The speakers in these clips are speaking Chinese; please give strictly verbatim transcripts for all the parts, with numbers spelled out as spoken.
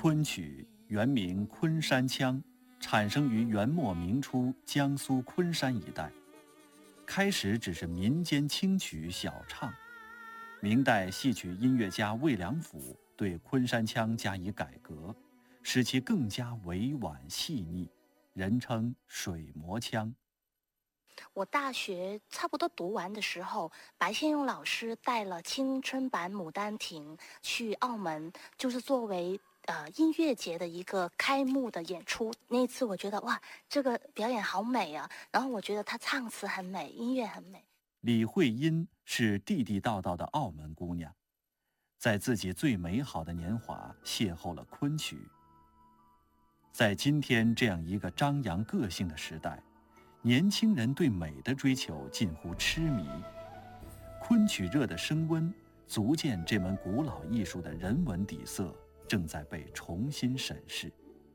昆曲原名昆山腔，产生于元末明初江苏昆山一带。开始只是民间轻曲小唱，明代戏曲音乐家魏良辅对昆山腔加以改革，使其更加委婉细腻，人称水磨腔。 我大学差不多读完的时候，白先勇老师带了青春版《牡丹亭》去澳门，就是作为呃音乐节的一个开幕的演出。那一次我觉得哇，这个表演好美啊！然后我觉得他唱词很美，音乐很美。 李慧英是地地道道的澳门姑娘，在自己最美好的年华邂逅了昆曲。在今天这样一个张扬个性的时代，年轻人对美的追求近乎痴迷，昆曲热的升温，足见这门古老艺术的人文底色正在被重新审视。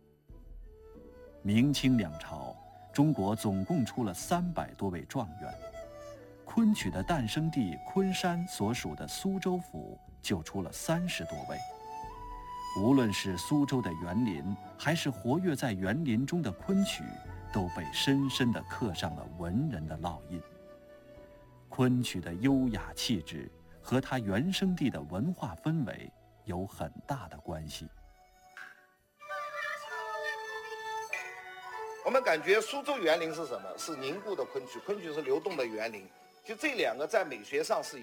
明清两朝，中国总共出了三百多位状元，昆曲的诞生地昆山所属的苏州府就出了三十多位。无论是苏州的园林，还是活跃在园林中的昆曲，都被深深地刻上了文人的烙印。昆曲的优雅气质和它原生地的文化氛围有很大的关系。 我们感觉苏州园林是什么？是凝固的昆曲，昆曲是流动的园林。就这两个在美学上是